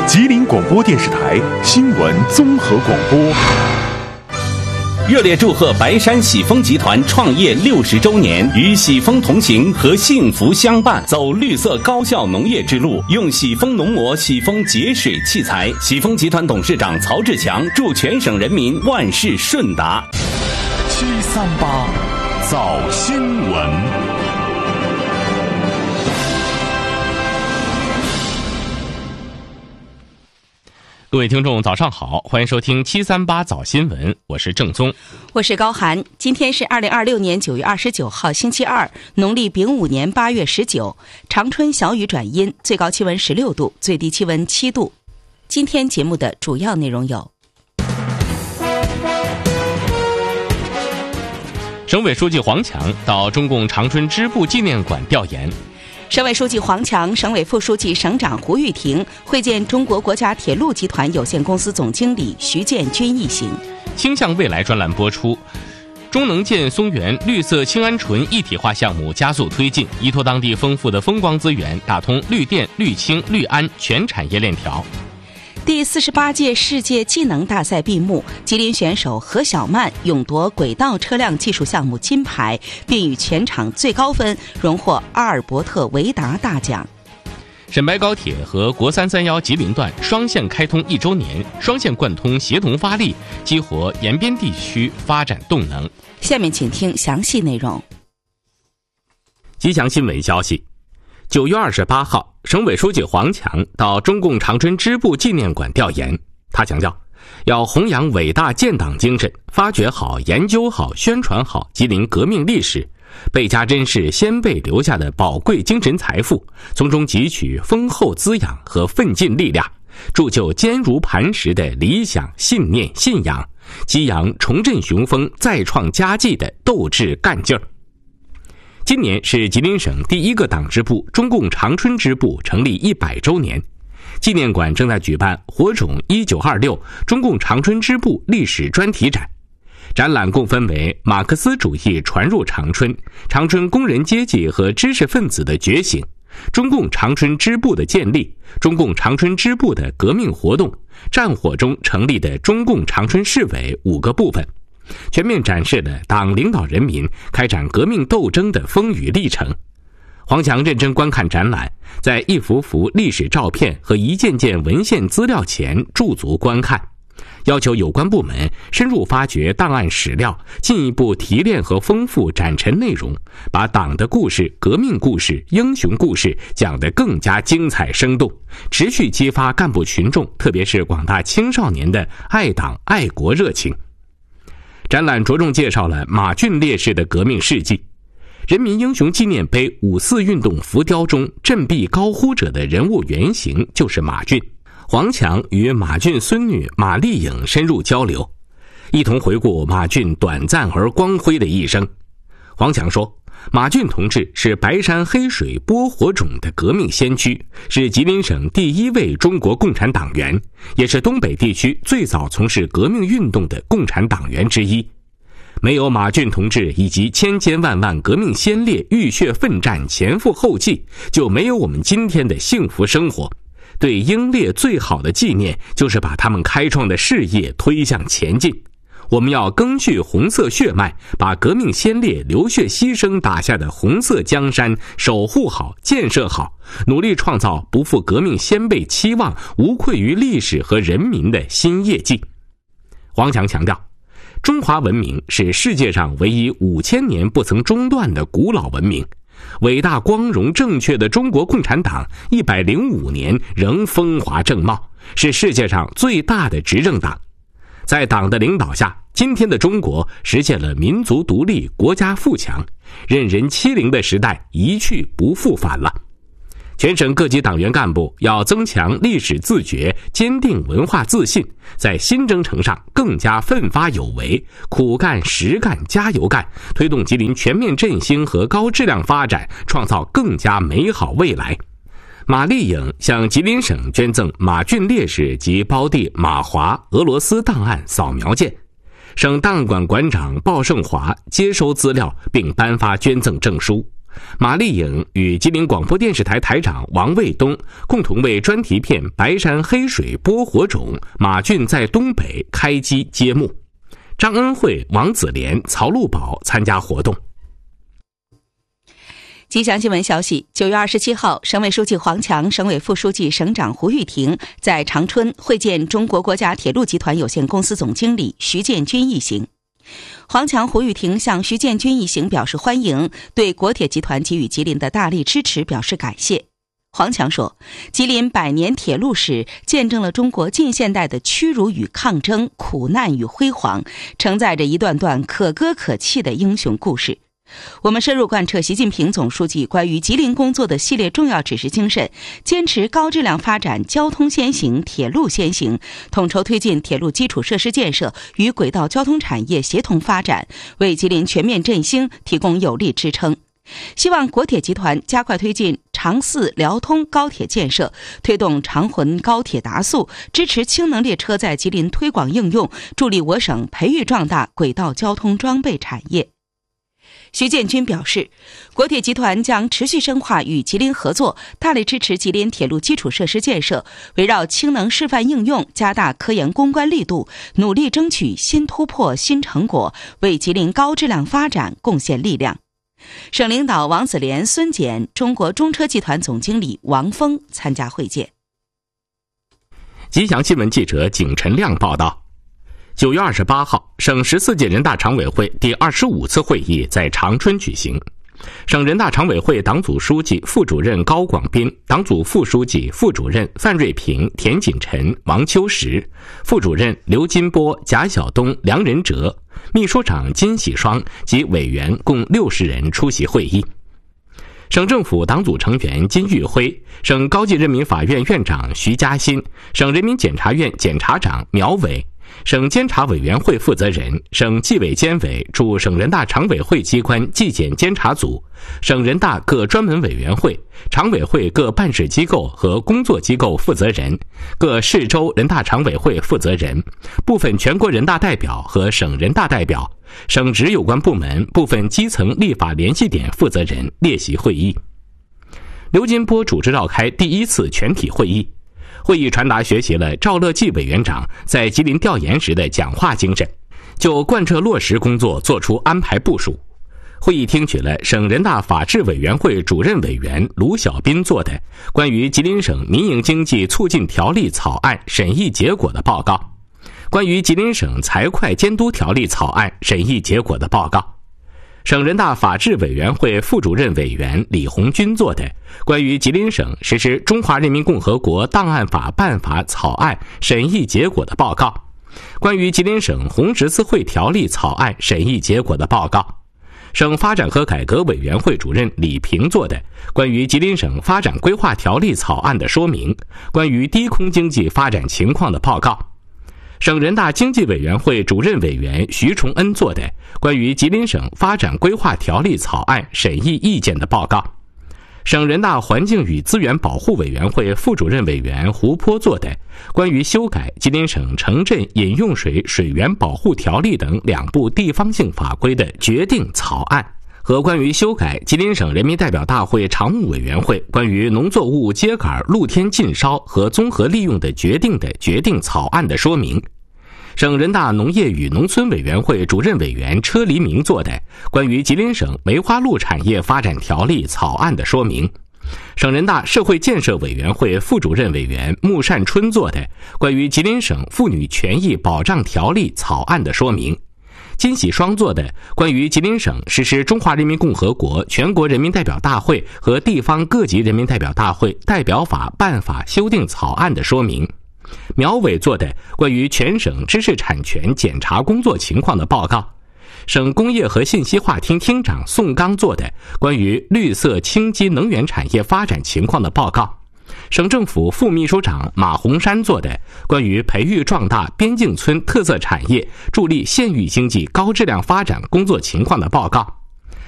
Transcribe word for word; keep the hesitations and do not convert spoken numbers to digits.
吉林广播电视台新闻综合广播。 热烈祝贺白山喜丰集团创业六十周年，与喜丰同行和幸福相伴，走绿色高效农业之路，用喜丰农膜、喜丰节水器材。喜丰集团董事长曹志强祝全省人民万事顺达。 七三八早新闻。 各位听众早上好，欢迎收听七三八早新闻，我是郑宗， 我是高涵。今天是二零二六年九月二十九号星期二，农历丙午年八月十九，长春小雨转阴，最高气温十六度，最低气温七度。今天节目的主要内容有： 省委书记黄强到中共长春支部纪念馆调研。 省委书记黄强、省委副书记、省长胡玉婷会见中国国家铁路集团有限公司总经理徐建军一行。 倾向未来专栏播出，中能建松原绿色氢铵醇一体化项目加速推进，依托当地丰富的风光资源，打通绿电、绿氢、绿氨全产业链条。 第四十八届世界技能大赛闭幕，吉林选手何小曼勇夺轨道车辆技术项目金牌，并以全场最高分荣获阿尔伯特维达大奖。 沈白高铁和国三三幺吉林段双线开通一周年，双线贯通协同发力，激活沿边地区发展动能。 下面请听详细内容。 吉祥新闻消息，九月二十八号，省委书记黄强到中共长春支部纪念馆调研。他强调，要弘扬伟大建党精神，发掘好、研究好、宣传好吉林革命历史，倍加珍视先辈留下的宝贵精神财富，从中汲取丰厚滋养和奋进力量，铸就坚如磐石的理想、信念、信仰，激扬重振雄风、再创佳绩的斗志干劲儿。今年是吉林省第一个党支部中共长春支部成立一百周年，纪念馆正在举办火种一九二六中共长春支部历史专题展。展览共分为马克思主义传入长春、长春工人阶级和知识分子的觉醒、中共长春支部的建立、中共长春支部的革命活动、战火中成立的中共长春市委五个部分，全面展示了党领导人民开展革命斗争的风雨历程。黄强认真观看展览，在一幅幅历史照片和一件件文献资料前驻足观看，要求有关部门深入发掘档案史料，进一步提炼和丰富展陈内容，把党的故事、革命故事、英雄故事讲得更加精彩生动，持续激发干部群众，特别是广大青少年的爱党爱国热情。展览着重介绍了马俊烈士的革命事迹。人民英雄纪念碑五四运动浮雕中振臂高呼者的人物原型就是马俊。黄强与马俊孙女马丽颖深入交流，一同回顾马俊短暂而光辉的一生。黄强说，马俊同志是白山黑水播火种的革命先驱，是吉林省第一位中国共产党员，也是东北地区最早从事革命运动的共产党员之一。没有马俊同志以及千千万万革命先烈浴血奋战、前赴后继，就没有我们今天的幸福生活。对英烈最好的纪念，就是把他们开创的事业推向前进。我们要赓续红色血脉，把革命先烈流血牺牲打下的红色江山守护好、建设好，努力创造不负革命先辈期望、无愧于历史和人民的新业绩。黄强强调，中华文明是世界上唯一五千年不曾中断的古老文明，伟大光荣正确的中国共产党一百零五年仍风华正茂，是世界上最大的执政党。在党的领导下，今天的中国实现了民族独立、国家富强，任人欺凌的时代一去不复返了。全省各级党员干部要增强历史自觉，坚定文化自信，在新征程上更加奋发有为，苦干实干加油干，推动吉林全面振兴和高质量发展，创造更加美好未来。马丽颖向吉林省捐赠马俊烈士及胞弟马华俄罗斯档案扫描件，省档案馆馆长鲍胜华接收资料并颁发捐赠证书。 马丽颖与吉林广播电视台台长王卫东共同为专题片《白山黑水播火种，马俊在东北》开机揭幕。张恩惠、王子莲、曹路宝参加活动。 吉祥新闻消息，九月二十七号，省委书记黄强、省委副书记、省长胡玉婷在长春会见中国国家铁路集团有限公司总经理徐建军一行。黄强、胡玉婷向徐建军一行表示欢迎，对国铁集团给予吉林的大力支持表示感谢。黄强说，吉林百年铁路史见证了中国近现代的屈辱与抗争、苦难与辉煌，承载着一段段可歌可泣的英雄故事。我们深入贯彻习近平总书记关于吉林工作的系列重要指示精神，坚持高质量发展交通先行、铁路先行，统筹推进铁路基础设施建设与轨道交通产业协同发展，为吉林全面振兴提供有力支撑。希望国铁集团加快推进长泗辽通高铁建设，推动长浑高铁达速，支持氢能列车在吉林推广应用，助力我省培育壮大轨道交通装备产业。徐建军表示，国铁集团将持续深化与吉林合作，大力支持吉林铁路基础设施建设，围绕氢能示范应用加大科研攻关力度，努力争取新突破新成果，为吉林高质量发展贡献力量。省领导王子莲、孙检、中国中车集团总经理王峰参加会见。 吉祥新闻记者景晨亮报道，九月二十八号，省十四届人大常委会第二十五次会议在长春举行。省人大常委会党组书记、副主任高广斌，党组副书记、副主任范瑞平、田锦臣、王秋实，副主任刘金波、贾晓东、梁仁哲，秘书长金喜双及委员共六十人出席会议。省政府党组成员金玉辉，省高级人民法院院长徐嘉欣，省人民检察院检察长苗伟，省监察委员会负责人、省纪委监委驻省人大常委会机关纪检监察组、省人大各专门委员会、常委会各办事机构和工作机构负责人、各市州人大常委会负责人、部分全国人大代表和省人大代表、省直有关部门部分基层立法联系点负责人列席会议。刘金波主持召开第一次全体会议。会议传达学习了赵乐际委员长在吉林调研时的讲话精神，就贯彻落实工作作出安排部署。会议听取了省人大法制委员会主任委员卢小斌做的关于吉林省民营经济促进条例草案审议结果的报告，关于吉林省财会监督条例草案审议结果的报告，省人大法制委员会副主任委员李红军做的关于吉林省实施中华人民共和国档案法办法草案审议结果的报告，关于吉林省红十字会条例草案审议结果的报告，省发展和改革委员会主任李平做的关于吉林省发展规划条例草案的说明，关于低空经济发展情况的报告，省人大经济委员会主任委员徐崇恩做的关于吉林省发展规划条例草案审议意见的报告，省人大环境与资源保护委员会副主任委员胡波做的关于修改吉林省城镇饮用水水源保护条例等两部地方性法规的决定草案，和关于修改吉林省人民代表大会常务委员会关于农作物秸秆露天禁烧和综合利用的决定的决定草案的说明，省人大农业与农村委员会主任委员车黎明做的关于吉林省梅花鹿产业发展条例草案的说明，省人大社会建设委员会副主任委员穆善春做的关于吉林省妇女权益保障条例草案的说明，金喜双做的关于吉林省实施中华人民共和国全国人民代表大会和地方各级人民代表大会代表法办法修订草案的说明，苗伟做的关于全省知识产权检查工作情况的报告，省工业和信息化厅厅长宋刚做的关于绿色清基能源产业发展情况的报告，省政府副秘书长马洪山做的关于培育壮大边境村特色产业助力县域经济高质量发展工作情况的报告，